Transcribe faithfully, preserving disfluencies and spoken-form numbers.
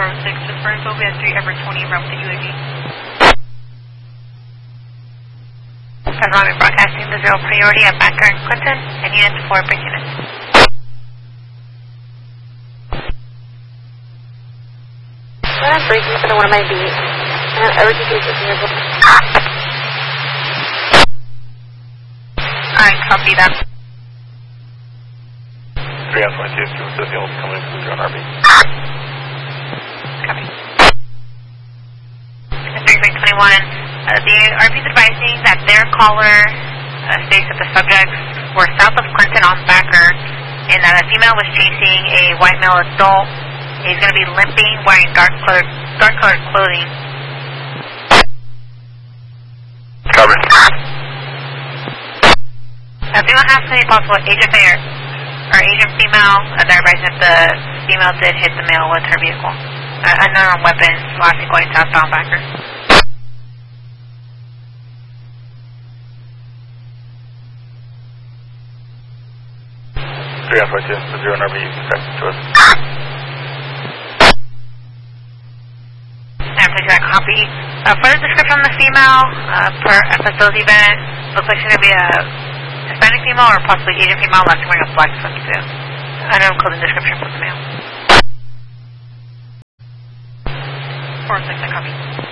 four oh six, just for info, we had three Everett twenty around with the U A V. Panoramic broadcasting the zero priority at Backer and Clinton, and units for bridge units. I'm breaking for one of my beats. And everything is available. Alright, copy that. three on twenty-two, two to the field, coming from zero on R B. Copy. three three twenty-one, uh, the R B is advising that their caller uh, states that the subjects were south of Clinton on Backer, and that a female was chasing a white male adult. He's going to be limping, wearing dark colored, dark colored clothing. Covered. Now, if anyone has any possible agent there, or agent female, uh, they're advising that the female did hit the male with her vehicle. Uh, unknown weapons, lastly going southbound Backer. three on twenty-two, the zero on R B, connected to us. And please that copy. Uh, further description on the female, uh, per F S O's event, looks like she's going to be a Hispanic female or possibly Asian female, last wearing a black swimsuit. Unknown clothing description for the male. four oh six, I copy.